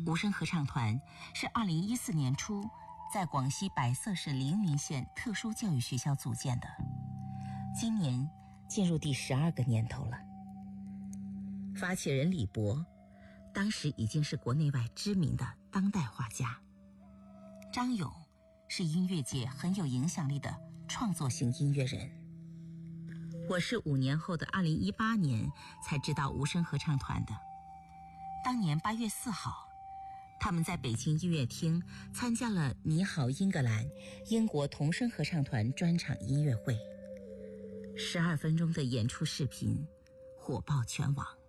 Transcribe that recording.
无声合唱团是2014年初在广西百色市凌云县特殊教育学校组建的，今年进入第12个年头了。发起人李博当时已经是国内外知名的当代画家，张勇是音乐界很有影响力的创作型音乐人。我是5年后的2018年才知道无声合唱团的。当年8月4号，他们在北京音乐厅参加了你好英格兰英国童声合唱团专场音乐会，12分钟的演出视频火爆全网。